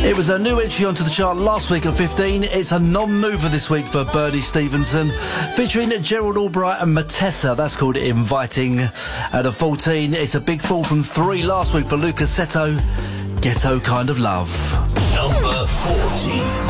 It was a new entry onto the chart last week at 15. It's a non-mover this week for Bernie Stevenson, featuring Gerald Albright and Matessa. That's called Inviting. At a 14, it's a big fall from 3 last week for Lucas Seto, Ghetto Kind of Love. Number 14.